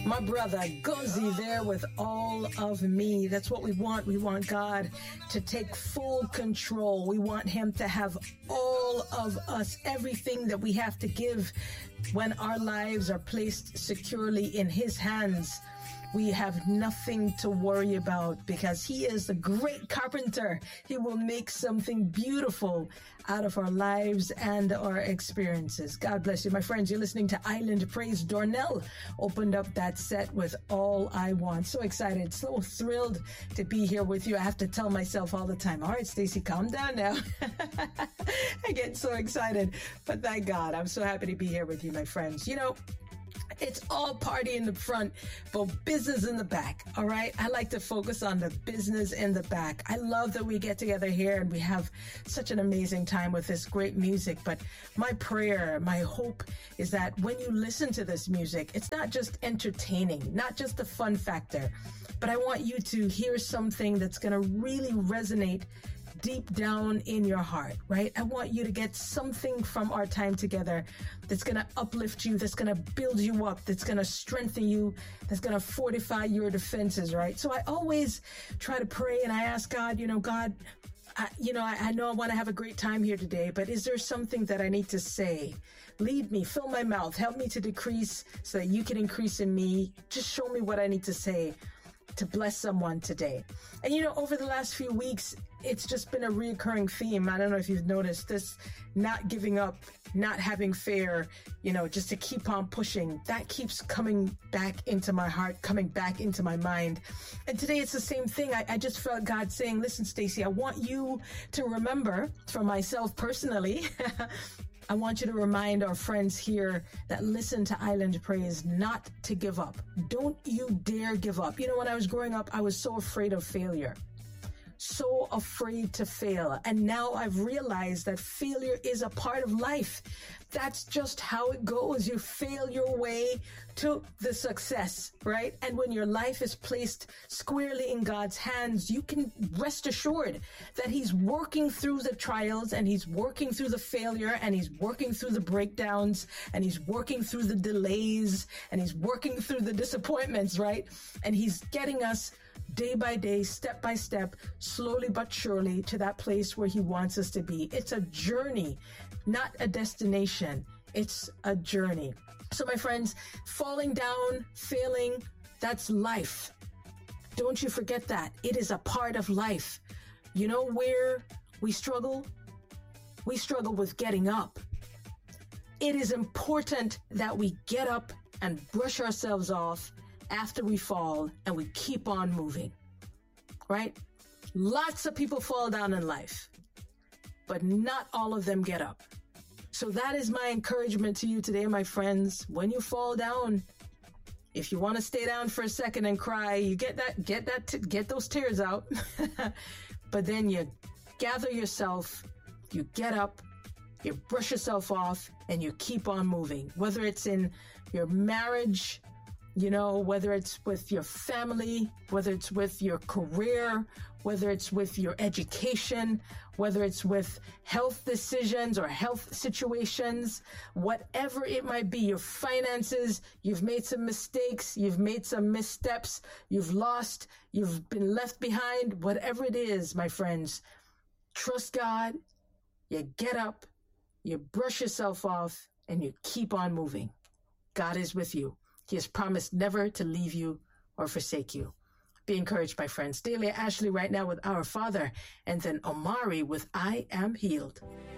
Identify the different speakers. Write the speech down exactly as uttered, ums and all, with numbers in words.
Speaker 1: My brother Gozi there with All of Me. That's what we want. We want God to take full control. We want him to have all of us, everything that we have to give when our lives are placed securely in his hands. We have nothing to worry about because he is a great carpenter. He will make something beautiful out of our lives and our experiences. God bless you. My friends, you're listening to Island Praise. Dornell opened up that set with All I Want. So excited, so thrilled to be here with you. I have to tell myself all the time, all right, Stacey, calm down now. I get so excited, but thank God. I'm so happy to be here with you, my friends. You know, it's all party in the front, but business in the back. All right. I like to focus on the business in the back. I love that we get together here and we have such an amazing time with this great music. But my prayer, my hope is that when you listen to this music, it's not just entertaining, not just the fun factor, but I want you to hear something that's going to really resonate deep down in your heart, right? I want you to get something from our time together that's going to uplift you, that's going to build you up, that's going to strengthen you, that's going to fortify your defenses, right? So I always try to pray and I ask God, you know, God, I, you know, I, I know I want to have a great time here today, but is there something that I need to say? Lead me, fill my mouth, help me to decrease so that you can increase in me. Just show me what I need to say to bless someone today. And you know, over the last few weeks, it's just been a reoccurring theme. I don't know if you've noticed this, not giving up, not having fear, you know, just to keep on pushing. That keeps coming back into my heart, coming back into my mind. And today it's the same thing. I, I just felt God saying, listen, Stacey, I want you to remember, for myself personally, I want you to remind our friends here that listen to Island Praise not to give up. Don't you dare give up. You know, when I was growing up, I was so afraid of failure. So afraid to fail. And now I've realized that failure is a part of life. That's just how it goes. You fail your way to the success, right? And when your life is placed squarely in God's hands, you can rest assured that he's working through the trials and he's working through the failure and he's working through the breakdowns and he's working through the delays and he's working through the disappointments, right? And he's getting us day by day, step by step, slowly but surely to that place where he wants us to be. It's a journey, not a destination. It's a journey. So my friends, falling down, failing, that's life. Don't you forget that. It is a part of life. You know where we struggle? We struggle with getting up. It is important that we get up and brush ourselves off after we fall and we keep on moving, right? Lots of people fall down in life, but not all of them get up. So that is my encouragement to you today, my friends. When you fall down, if you want to stay down for a second and cry, you get that, get that, t- get those tears out. But then you gather yourself, you get up, you brush yourself off, and you keep on moving. Whether it's in your marriage, you know, whether it's with your family, whether it's with your career, whether it's with your education, whether it's with health decisions or health situations, whatever it might be, your finances, you've made some mistakes, you've made some missteps, you've lost, you've been left behind, whatever it is, my friends, trust God, you get up, you brush yourself off, and you keep on moving. God is with you. He has promised never to leave you or forsake you. Be encouraged, my friends. Dalia Ashley right now with Our Father, and then Omari with I Am Healed.